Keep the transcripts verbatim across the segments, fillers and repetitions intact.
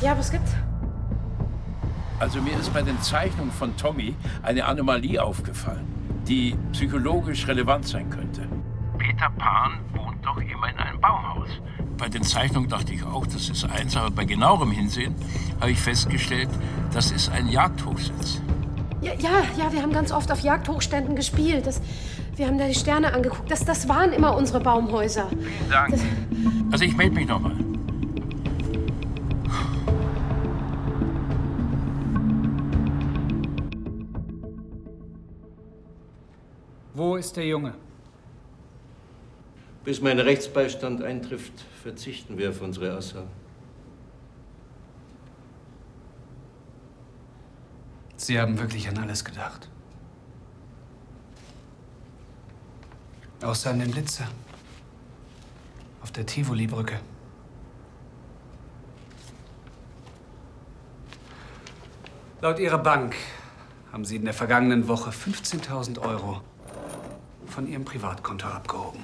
Ja, was gibt's? Also mir ist bei den Zeichnungen von Tommy eine Anomalie aufgefallen, die psychologisch relevant sein könnte. Peter Pan wohnt doch immer in einem Baumhaus. Bei den Zeichnungen dachte ich auch, das ist eins, aber bei genauerem Hinsehen habe ich festgestellt, das ist ein Jagdhochsitz. Ja, ja, ja, wir haben ganz oft auf Jagdhochständen gespielt. Das, wir haben da die Sterne angeguckt. Das, das waren immer unsere Baumhäuser. Vielen Dank. Das, also ich melde mich nochmal. Wo ist der Junge? Bis mein Rechtsbeistand eintrifft, verzichten wir auf unsere Aussagen. Sie haben wirklich an alles gedacht. Außer an den Blitzer. Auf der Tivoli-Brücke. Laut Ihrer Bank haben Sie in der vergangenen Woche fünfzehntausend Euro von Ihrem Privatkonto abgehoben.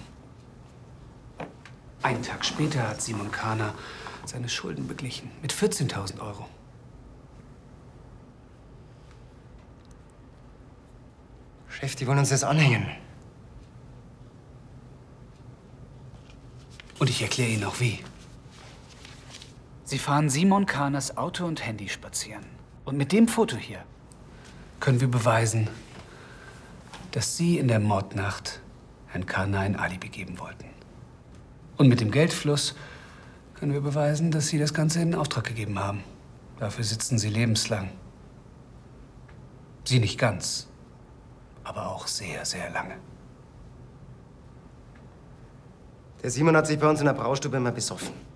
Einen Tag später hat Simon Kahner seine Schulden beglichen mit vierzehntausend Euro. Chef, die wollen uns das anhängen. Und ich erkläre Ihnen auch wie. Sie fahren Simon Kahners Auto und Handy spazieren. Und mit dem Foto hier können wir beweisen, dass Sie in der Mordnacht Herrn Kahner ein Alibi geben wollten. Und mit dem Geldfluss können wir beweisen, dass Sie das Ganze in Auftrag gegeben haben. Dafür sitzen Sie lebenslang. Sie nicht ganz, aber auch sehr, sehr lange. Der Simon hat sich bei uns in der Braustube mal besoffen.